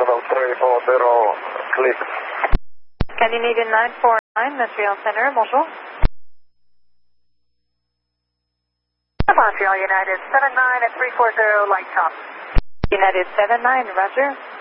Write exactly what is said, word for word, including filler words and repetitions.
Level three four zero, clip. Canadian nine four nine, Montreal Center, bonjour. Montreal United seven nine at three four zero, light top. United seven nine, roger.